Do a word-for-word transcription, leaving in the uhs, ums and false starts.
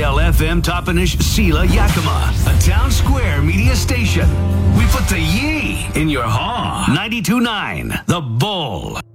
L F M Toppenish Sela Yakima, a town square media station. We put the ye in your haw. ninety-two point nine, The Bull.